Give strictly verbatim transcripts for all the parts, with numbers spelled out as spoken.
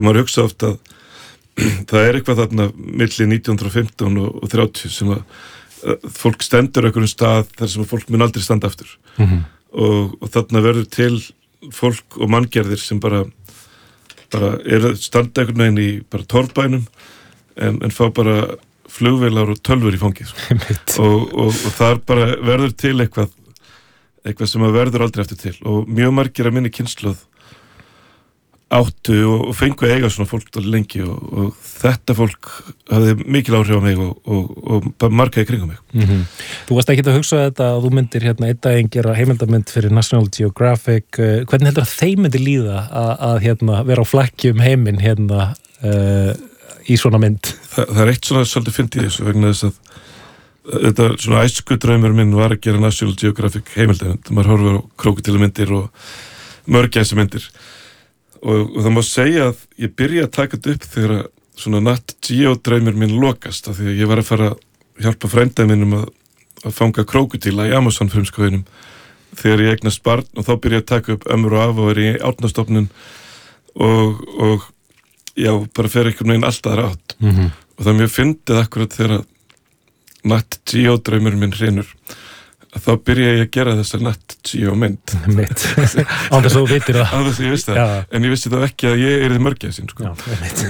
Maður hugsa oft að það er eitthvað þarna milli nítján hundrað og fimmtán og, og þrjátíu sem að, að fólk stendur einhverjum stað þar sem fólk mun aldrei standa aftur. Mm-hmm. og, og þarna verður til fólk og manngerðir sem bara, bara er að standa einhvern veginn í bara torfbænum en, en fá bara flugvélar og tölvur í fangið. og, og, og þar bara verður til eitthvað, eitthvað sem að verður aldrei aftur til og mjög margir að minni kynslóð áttu og, og fengu að eiga svona fólk lengi og, og þetta fólk hafði mikil áhrif á mig og, og, og bara marga í kringum mig. Mm-hmm. Þú varst ekki að hugsa þetta að þú myndir hérna einn daginn gera heimildamynd fyrir National Geographic. Hvernig heldur að þeim myndi líða að, að hérna vera á flakki um heiminn hérna uh, í svona mynd? Þa, það er eitt svona svolítið fyndið þessu vegna þess að þetta svona æsku draumur minn var að gera National Geographic heimildamynd. Maður horfir á krókódílamyndir og mörgæsamyndir. Og, og það má segja að ég byrja að taka þetta upp þegar svona Nat Geo draumur minn lokast af því að ég var að fara að hjálpa frænda minnum að, að fanga krókódíla í Amazon frumskóginum þegar ég eignast barn og þá byrja að taka upp ömmur og af og er í árnastofnun og, og já, bara fer einhvern veginn alltaf þar átt. Mm-hmm. Og það er mjög fyndið akkurat þegar Nat Geo draumur minn hrynur þá byrja ég að gera þessar Nat Geo mynd. Mitt. Án þess að þú vitir það. Án þess að ég vissi það. Já. En ég vissi það ekki að ég er þið mörgæsin, sko. Já, mitt.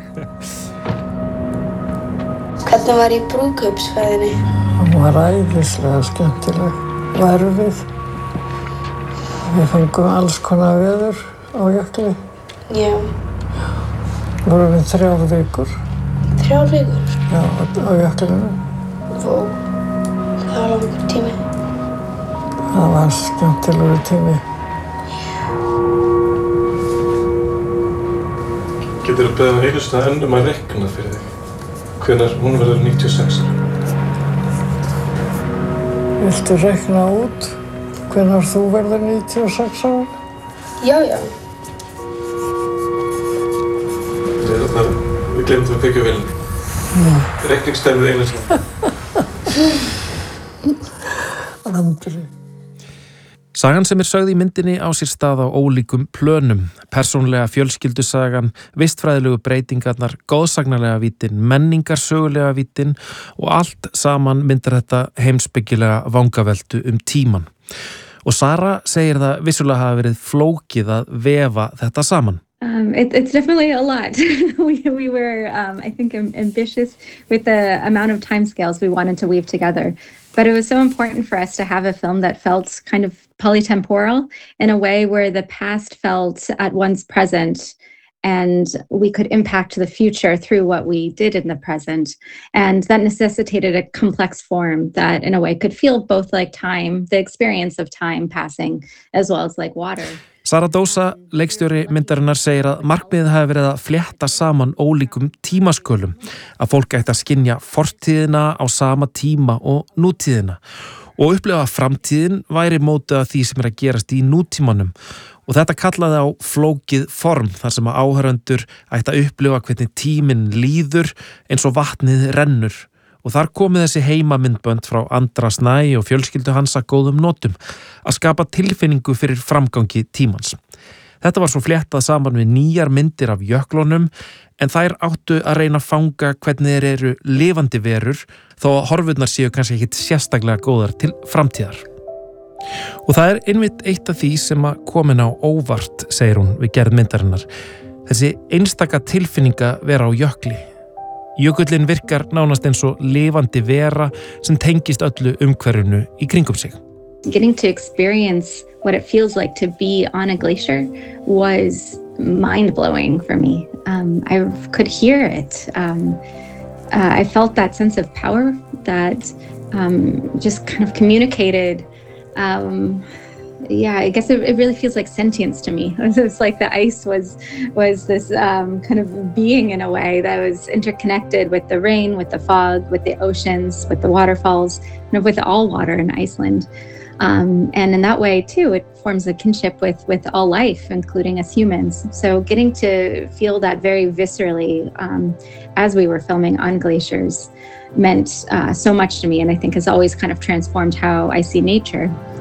Hvernig var í brúðkaupsferðinni? Hún var æðislega skemmtileg. Værfið. Við fengum alls konar veður á jökli. Já. Vorum við þrjár vikur. Þrjár vikur? Já, á jöklinu. Og það var langur tími. Það var skemmtilegur tími. Getur þú beðið einu svona ennum að reikna fyrir þig? Hvenær hún verður níutíu og sex? Viltu reikna út hvenær þú verður níutíu og sex ára? Já, já. Það, við glemum það að byggja velni. Mm. Reikningstæmið einu svona. Andri. Sagan sem er sögð í myndinni á sér stað á ólíkum plönum. Persónlega fjölskyldusagan, vistfræðilegu breytingarnar, góðsagnarlega vítin, menningarsögulega vítin og allt saman myndar þetta heimspekilega vangaveltu um tíman. Og Sara segir það vissulega hafa verið flókið að vefa þetta saman. Um, it, it's definitely a lot. we, we were, um, I think, ambitious with the amount of timescales we wanted to weave together. But it was so important for us to have a film that felt kind of polytemporal in a way where the past felt at once present and we could impact the future through what we did in the present. And that necessitated a complex form that in a way could feel both like time, the experience of time passing, as well as like water. Sara Dósa, leikstjóri myndarinnar, segir að markmiðið hafi verið að flétta saman ólíkum tímaskölum, að fólk ætti að skynja fortíðina á sama tíma og nútíðina og upplifa að framtíðin væri mótið af því sem er að gerast í nútímanum og þetta kallaði á flókið form þar sem að áhorfendur ætti að upplifa hvernig tíminn líður eins og vatnið rennur. Og þar komið þessi heimamyndbönd frá Andra Snæ og fjölskyldu hans að góðum notum að skapa tilfinningu fyrir framgangi tímans. Þetta var svo fléttað saman við nýjar myndir af jöklunum en þær áttu að reyna að fanga hvernig þeir eru lifandi verur þó að horfurnar séu kannski ekkit sérstaklega góðar til framtíðar. Og það er einmitt eitt af því sem að komin á óvart, segir hún við gerð myndarinnar. Þessi einstaka tilfinninga vera á jökli. Jökullinn virkar nánast eins og lifandi vera sem tengist öllu umhverfinu í kringum sig. Getting to experience what it feels like to be on a glacier was mind-blowing for me. Um, I could hear it. Um, uh, I felt that sense of power that um, just kind of communicated. Um, yeah, I guess it, it really feels like sentience to me. It's like the ice was was this um, kind of being in a way that was interconnected with the rain, with the fog, with the oceans, with the waterfalls, you know, with all water in Iceland. Um, and in that way, too, it forms a kinship with, with all life, including us humans. So getting to feel that very viscerally um, as we were filming on glaciers meant uh, so much to me, and I think has always kind of transformed how I see nature.